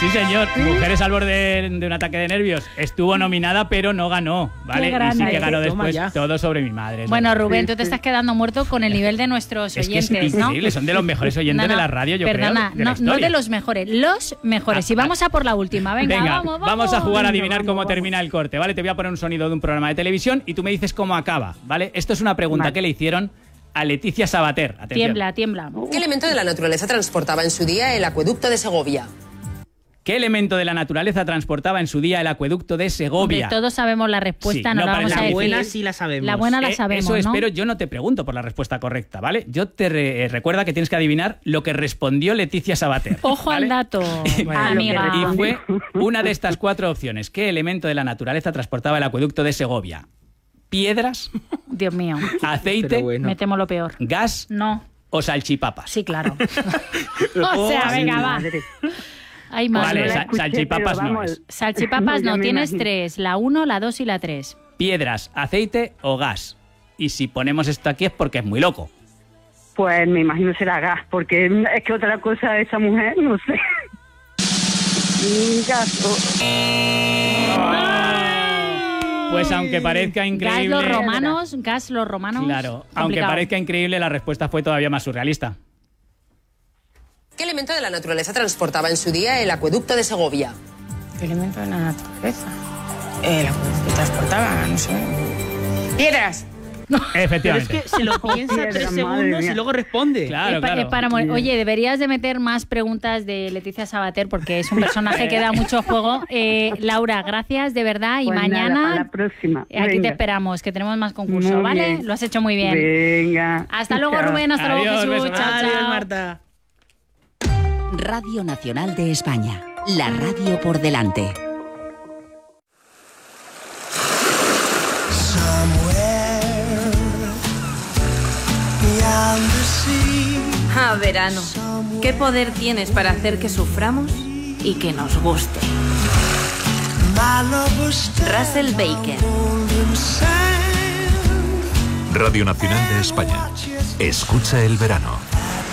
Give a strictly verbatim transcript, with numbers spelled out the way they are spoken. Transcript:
Sí, señor. Mujeres al borde de un ataque de nervios. Estuvo nominada, pero no ganó, ¿vale? Y sí que ganó después Todo sobre mi madre. Bueno, ¿sabes? Rubén, tú te estás quedando muerto con el nivel de nuestros es oyentes, que es increíble, ¿no? Son de los mejores oyentes no, no, de la radio, yo perdona, creo. De no, no de los mejores, los mejores. Y vamos a por la última. Venga, Venga vamos, vamos. Vamos a jugar a adivinar vamos, cómo vamos. termina el corte, ¿vale? Te voy a poner un sonido de un programa de televisión y tú me dices cómo acaba, ¿vale? Esto es una pregunta vale. que le hicieron a Leticia Sabater. Atención. Tiembla, tiembla. ¿Qué elemento de la naturaleza transportaba en su día el acueducto de Segovia? ¿Qué elemento de la naturaleza transportaba en su día el acueducto de Segovia? Hombre, todos sabemos la respuesta, sí, no, no la vamos a La decir. buena sí la sabemos. La buena la eh, sabemos, Eso ¿no? espero, yo no te pregunto por la respuesta correcta, ¿vale? Yo te re recuerda que tienes que adivinar lo que respondió Leticia Sabater. Ojo ¿vale? al dato, bueno, amiga. Y fue una de estas cuatro opciones. ¿Qué elemento de la naturaleza transportaba el acueducto de Segovia? ¿Piedras? Dios mío. ¿Aceite? Bueno. Me temo lo peor. ¿Gas? No. ¿O salchipapas? Sí, claro. O sea, venga, va. Ay, madre. Vale, no sa escuché, salchipapas no vamos, es. Salchipapas no, no tienes imagino. tres. La uno, la dos y la tres. Piedras, aceite o gas. Y si ponemos esto aquí es porque es muy loco. Pues me imagino será gas, porque es que otra cosa de esa mujer, no sé. Gas. Pues aunque parezca increíble... Gas los romanos, gas los romanos... Claro, complicado. aunque parezca increíble, la respuesta fue todavía más surrealista. ¿Qué elemento de la naturaleza transportaba en su día el acueducto de Segovia? ¿Qué elemento de la naturaleza? El acueducto transportaba, no sé. ¡Piedras! Efectivamente. Pero es que se lo piensa Piedra, tres madre segundos mía. y luego responde. Claro, Es pa- claro. es para morir. Oye, deberías de meter más preguntas de Leticia Sabater porque es un personaje que da mucho juego. Eh, Laura, gracias de verdad y Pues mañana nada, para la próxima. aquí te Venga. esperamos, que tenemos más concurso, Muy ¿vale? bien. Lo has hecho muy bien. Venga. Hasta luego, Chao. Rubén, hasta luego, Adiós, Jesús. besos. Chao, Adiós, chao. Marta. Radio Nacional de España. La radio por delante. Ah, verano. ¿Qué poder tienes para hacer que suframos y que nos guste? Russell Baker. Radio Nacional de España. Escucha el verano.